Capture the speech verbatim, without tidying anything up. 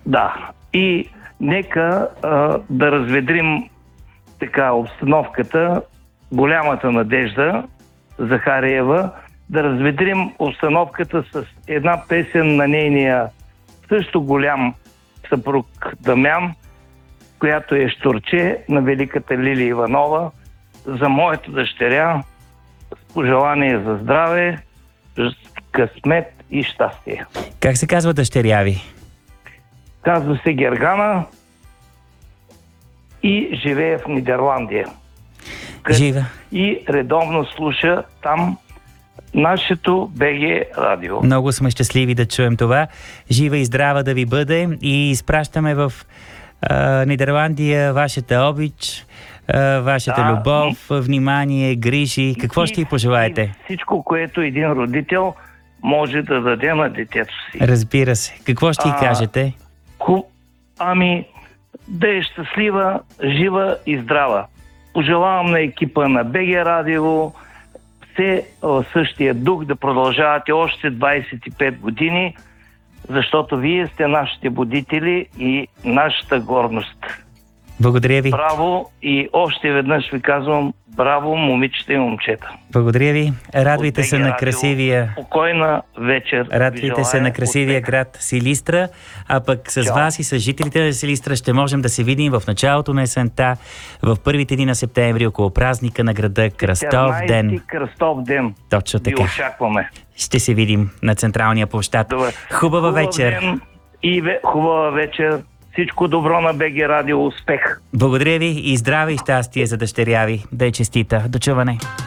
Да. И нека а, да разведрим така обстановката, голямата Надежда Захариева, да разведрим обстановката с една песен на нейния също голям съпруг Дамян, която е щурче на великата Лили Иванова, за моята дъщеря, с пожелание за здраве, късмет и щастие. Как се казва дъщеря ви? Казва се Гергана и живее в Нидерландия. Жива. И редовно слуша там нашето БГ радио. Много сме щастливи да чуем това. Жива и здрава да ви бъде и изпращаме в а, Нидерландия вашата обич, а, вашата да, любов, внимание, грижи. Какво и, ще й пожелаете? И всичко, което един родител може да даде на детето си. Разбира се. Какво ще й кажете? Ху... Ами, да е щастлива, жива и здрава. Пожелавам на екипа на БГ радио все същия дух да продължавате още двайсет и пет години, защото вие сте нашите будители и нашата гордост. Благодаря ви. Браво и още веднъж ви казвам браво, момичета и момчета. Благодаря ви. Радвайте се на красивия... Спокойна вечер. Радвайте се на красивия успех. Град Силистра, а пък с Чао. Вас и с жителите на Силистра ще можем да се видим в началото на есента, в първите дни на септември, около празника на града Кръстов ден. Кръстов ден. Точно така. Ви очакваме. Ще се видим на централния площад. Хубава Хубав вечер. Ден и ве... хубава вечер. Всичко добро на БГ радио. Успех! Благодаря ви и здраве и щастие за дъщеря ви. Да е честита. До чуване!